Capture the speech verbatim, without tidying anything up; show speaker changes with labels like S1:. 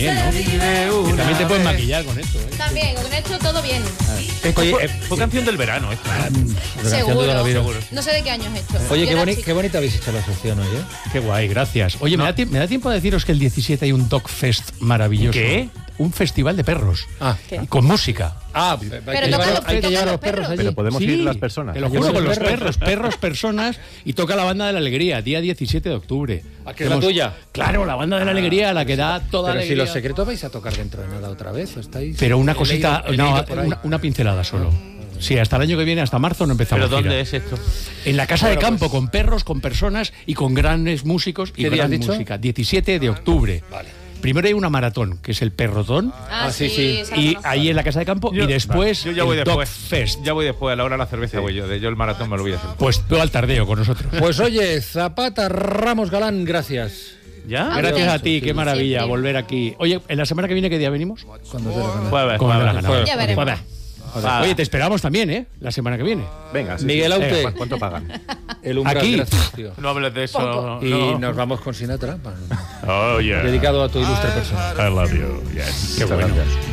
S1: Bien, ¿no? Que también te puedes maquillar con esto, ¿eh?
S2: También, con esto todo bien.
S3: Oye,
S4: fue,
S3: eh,
S4: fue canción del verano esto.
S2: Seguro. No sé de qué año es esto.
S3: Oye,
S2: Yo
S3: qué,
S2: era
S3: boni-
S2: chica.
S3: qué bonita habéis hecho la sección hoy, ¿eh?
S1: Qué guay, gracias. Oye, ¿me, da tie- ¿me da tiempo a deciros que el diecisiete hay un Dog Fest maravilloso?
S4: ¿Qué?
S1: Un festival de perros.
S3: Ah,
S2: ¿Qué?
S1: Con música.
S3: ah
S2: Pero
S3: hay que
S2: toca
S3: llevar,
S2: los-
S3: hay que
S2: toca
S3: llevar a
S2: los
S3: los perros
S2: perros.
S3: allí.
S4: Pero podemos
S1: Sí,
S4: ir las personas.
S1: Te lo
S3: ¿Llevas
S1: juro, con
S3: los
S1: los
S3: perros?
S1: perros, perros, personas, y toca la banda de la alegría, día diecisiete de octubre.
S3: ¿Ah, que es la tuya?
S1: Claro, la banda de la alegría, la que da toda
S3: Pero si
S1: alegría.
S3: los secretos vais a tocar dentro de nada otra vez, ¿o estáis?
S1: Pero una
S3: He
S1: cosita,
S3: leído- he
S1: no,
S3: leído por ahí.
S1: una, una pincelada solo. Sí, hasta el año que viene, hasta marzo, no empezamos.
S4: ¿Pero
S1: gira.
S4: dónde es esto?
S1: En la casa
S3: Bueno,
S1: de campo,
S3: pues-
S1: con perros, con personas y con grandes músicos y
S3: ¿Qué día has
S1: gran
S3: dicho?
S1: música. diecisiete de octubre.
S3: Vale.
S1: Primero hay una maratón, que es el Perrotón,
S2: Ah,
S3: Ah, sí,
S2: sí,
S3: sí.
S2: esa la
S1: y
S2: conozco.
S1: ahí en la casa de campo,
S4: Yo-
S1: y después
S4: vale, yo ya voy
S1: el Dog
S4: después.
S1: Fest.
S4: Ya voy después, a la hora de la cerveza voy yo. De yo el maratón me lo voy a hacer.
S1: Pues tú al tardeo con nosotros.
S3: Pues oye, Zapata Ramos Galán, gracias.
S4: ¿Ya?
S2: Ah,
S1: Gracias a ti,
S3: sí,
S1: qué maravilla
S2: siempre.
S1: volver aquí. Oye, ¿en la semana que viene qué día venimos?
S3: Cuando te lo ganas.
S4: Jueves,
S1: Como de la
S4: jueves.
S1: gana.
S2: Ya veremos.
S1: Jueves.
S4: Va.
S1: Oye, te esperamos también, ¿eh? La semana que viene.
S4: Venga, sí,
S3: Miguel
S4: sí.
S3: Aute.
S4: Eh, ¿Cuánto pagan?
S3: El umbral,
S1: Aquí.
S3: gracias, tío.
S4: No hables de eso.
S3: Y
S4: no.
S3: nos vamos con Sinatra, pa-
S4: Oh, yeah.
S3: dedicado a tu ilustre persona.
S4: I love you. Yes.
S1: Qué
S3: Muchas
S1: bueno.
S3: gracias.